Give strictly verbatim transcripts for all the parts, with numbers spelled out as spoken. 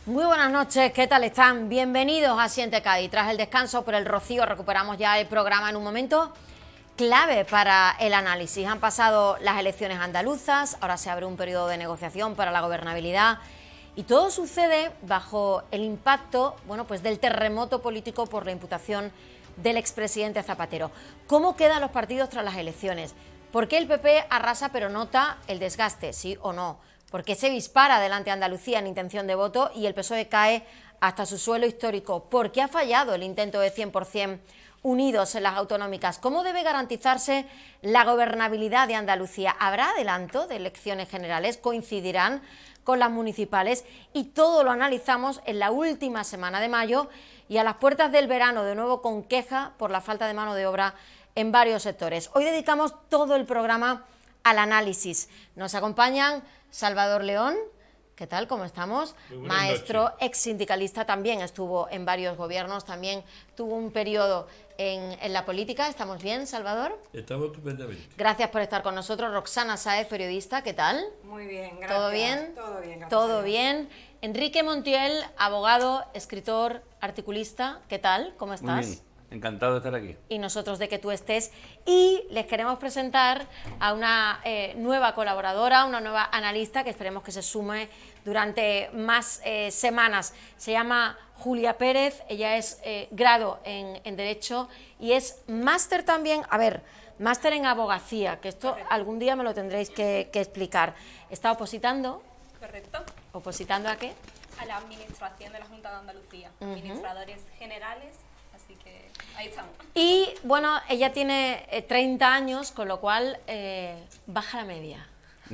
Muy buenas noches, ¿qué tal están? Bienvenidos a Siente Cádiz. Tras el descanso por el rocío recuperamos ya el programa en un momento clave para el análisis. Han pasado las elecciones andaluzas, ahora se abre un periodo de negociación para la gobernabilidad y todo sucede bajo el impacto, bueno, pues del terremoto político por la imputación del expresidente Zapatero. ¿Cómo quedan los partidos tras las elecciones? ¿Por qué el P P arrasa pero nota el desgaste, sí o no? ¿Por qué se dispara delante de Andalucía en intención de voto y el P S O E cae hasta su suelo histórico? ¿Por qué ha fallado el intento de cien por cien unidos en las autonómicas? ¿Cómo debe garantizarse la gobernabilidad de Andalucía? ¿Habrá adelanto de elecciones generales? ¿Coincidirán con las municipales? Y todo lo analizamos en la última semana de mayo y a las puertas del verano, de nuevo con queja por la falta de mano de obra en varios sectores. Hoy dedicamos todo el programa al análisis. Nos acompañan Salvador León, ¿qué tal? ¿Cómo estamos? Maestro, ex sindicalista, también estuvo en varios gobiernos, también tuvo un periodo en, en la política. ¿Estamos bien, Salvador? Estamos estupendamente. Gracias por estar con nosotros. Roxana Sáez, periodista, ¿qué tal? Muy bien, gracias. ¿Todo bien? Todo bien. Todo bien. Enrique Montiel, abogado, escritor, articulista, ¿qué tal? ¿Cómo estás? Muy bien. Encantado de estar aquí. Y nosotros de que tú estés. Y les queremos presentar a una eh, nueva colaboradora, una nueva analista que esperemos que se sume durante más eh, semanas. Se llama Julia Pérez, ella es eh, grado en, en Derecho y es máster también, a ver, máster en abogacía, que esto Correcto. Algún día me lo tendréis que, que explicar. ¿Está opositando? Correcto. ¿Opositando a qué? A la administración de la Junta de Andalucía, Uh-huh. administradores generales, así que ahí estamos. Y bueno, ella tiene eh, treinta años, con lo cual eh, baja la media.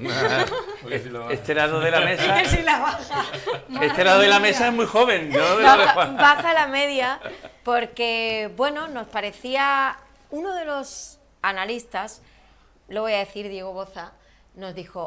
Este lado de la mesa, Sí, la baja. este lado de la mesa es muy joven. Yo lo Baja, dejo. baja la media porque, bueno, nos parecía uno de los analistas, lo voy a decir, Diego Boza, nos dijo,